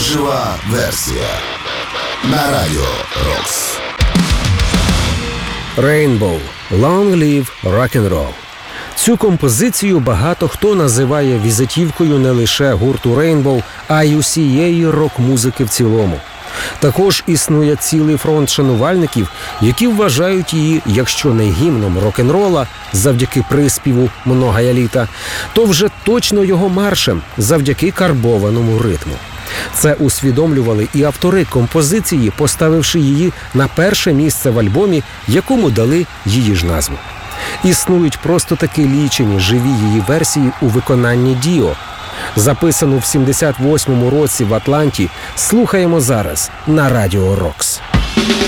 Жива версія на Радіо Рокс. Rainbow – Long Live Rock'n'Roll. Цю композицію багато хто називає візитівкою не лише гурту Rainbow, а й усієї рок-музики в цілому. Також існує цілий фронт шанувальників, які вважають її, якщо не гімном рок-н-рола, завдяки приспіву «Многая літа», то вже точно його маршем, завдяки карбованому ритму. Це усвідомлювали і автори композиції, поставивши її на перше місце в альбомі, якому дали її ж назву. Існують просто таки лічені живі її версії у виконанні Діо. Записану в 78-му році в Атланті, слухаємо зараз на Радіо Рокс.